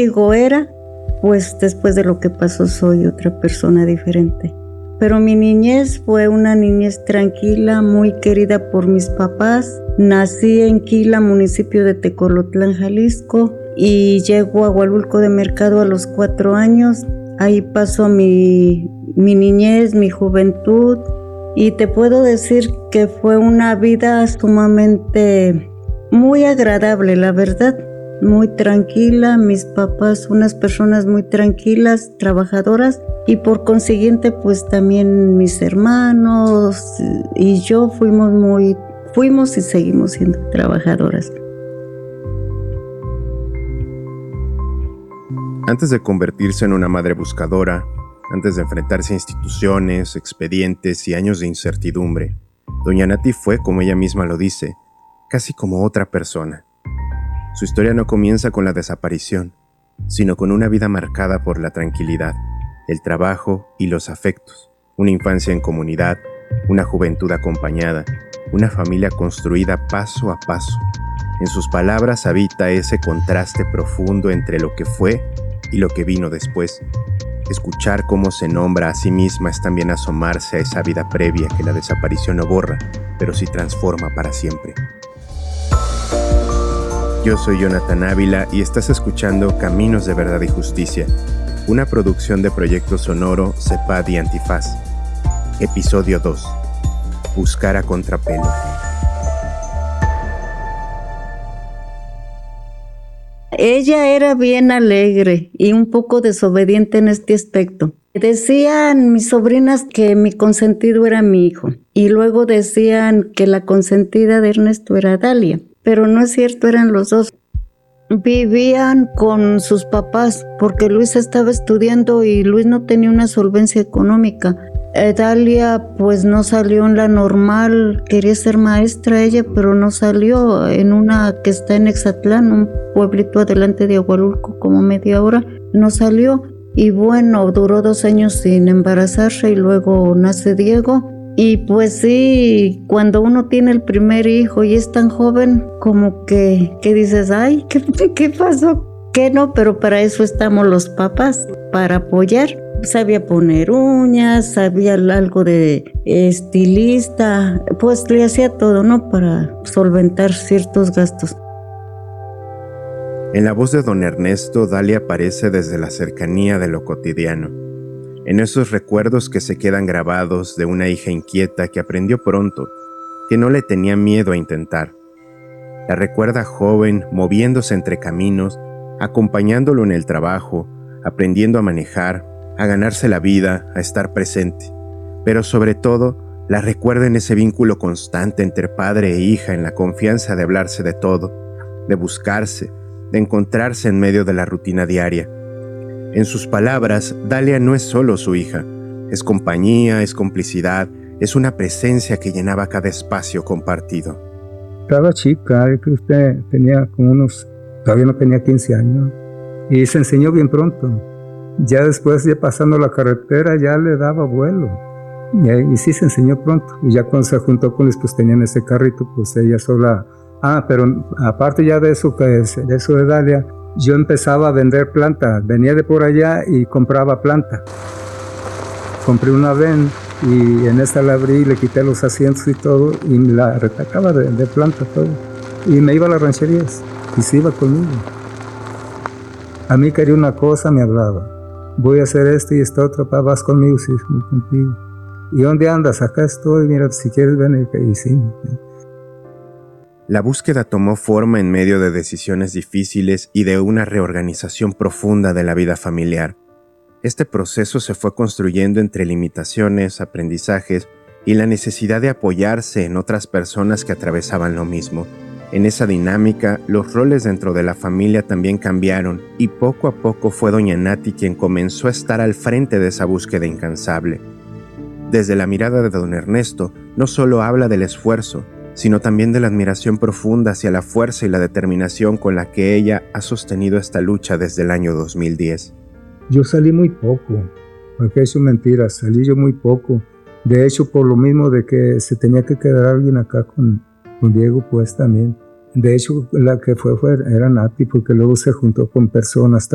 Digo era, pues después de lo que pasó soy otra persona diferente. Pero mi niñez fue una niñez tranquila, muy querida por mis papás. Nací en Quila, municipio de Tecolotlán, Jalisco, y llego a Hualulco de Mercado a los 4 años. Ahí pasó mi niñez, mi juventud, y te puedo decir que fue una vida sumamente muy agradable, la verdad. Muy tranquila, mis papás, unas personas muy tranquilas, trabajadoras, y por consiguiente pues también mis hermanos y yo fuimos y seguimos siendo trabajadoras. Antes de convertirse en una madre buscadora, antes de enfrentarse a instituciones, expedientes y años de incertidumbre, doña Nati fue, como ella misma lo dice, casi como otra persona. Su historia no comienza con la desaparición, sino con una vida marcada por la tranquilidad, el trabajo y los afectos, una infancia en comunidad, una juventud acompañada, una familia construida paso a paso. En sus palabras habita ese contraste profundo entre lo que fue y lo que vino después. Escuchar cómo se nombra a sí misma es también asomarse a esa vida previa que la desaparición no borra, pero sí transforma para siempre. Yo soy Jonathan Ávila y estás escuchando Caminos de Verdad y Justicia, una producción de Proyecto Sonoro, CEPAD y Antifaz. Episodio 2. Buscar a contrapelo. Ella era bien alegre y un poco desobediente en este aspecto. Decían mis sobrinas que mi consentido era mi hijo, y luego decían que la consentida de Ernesto era Dalia. Pero no es cierto, eran los dos. Vivían con sus papás porque Luis estaba estudiando y Luis no tenía una solvencia económica. Dalia pues no salió en la normal, quería ser maestra ella, pero no salió en una que está en Exatlán, un pueblito adelante de Hualulco, como media hora, no salió. Y bueno, duró 2 años sin embarazarse y luego nace Diego. Y pues sí, cuando uno tiene el primer hijo y es tan joven, como que dices, ay, ¿qué pasó? ¿Qué no? Pero para eso estamos los papás, para apoyar. Sabía poner uñas, sabía algo de estilista, pues le hacía todo, ¿no? Para solventar ciertos gastos. En la voz de don Ernesto, Dalia aparece desde la cercanía de lo cotidiano. En esos recuerdos que se quedan grabados de una hija inquieta que aprendió pronto, que no le tenía miedo a intentar. La recuerda joven, moviéndose entre caminos, acompañándolo en el trabajo, aprendiendo a manejar, a ganarse la vida, a estar presente. Pero sobre todo, la recuerda en ese vínculo constante entre padre e hija, en la confianza de hablarse de todo, de buscarse, de encontrarse en medio de la rutina diaria. En sus palabras, Dalia no es solo su hija, es compañía, es complicidad, es una presencia que llenaba cada espacio compartido. Estaba chica, creo que usted tenía todavía no tenía 15 años, y se enseñó bien pronto. Ya después, ya pasando la carretera, ya le daba vuelo, y sí se enseñó pronto. Y ya cuando se juntó con Luis, pues tenían ese carrito, pues ella sola. Pero aparte ya de eso de Dalia, yo empezaba a vender planta. Venía de por allá y compraba planta. Compré una ven y en esta la abrí, le quité los asientos y todo y la retacaba de planta todo. Y me iba a las rancherías y se iba conmigo. A mí quería una cosa, me hablaba. Voy a hacer esto y esto otro, vas conmigo, sí, contigo. ¿Y dónde andas? Acá estoy, mira, si quieres ven y sí. La búsqueda tomó forma en medio de decisiones difíciles y de una reorganización profunda de la vida familiar. Este proceso se fue construyendo entre limitaciones, aprendizajes y la necesidad de apoyarse en otras personas que atravesaban lo mismo. En esa dinámica, los roles dentro de la familia también cambiaron y poco a poco fue doña Nati quien comenzó a estar al frente de esa búsqueda incansable. Desde la mirada de don Ernesto, no solo habla del esfuerzo, sino también de la admiración profunda hacia la fuerza y la determinación con la que ella ha sostenido esta lucha desde el año 2010. Yo salí muy poco, porque eso es mentira, salí yo muy poco. De hecho, por lo mismo de que se tenía que quedar alguien acá con Diego, pues también. De hecho, la que fue era Nati, porque luego se juntó con personas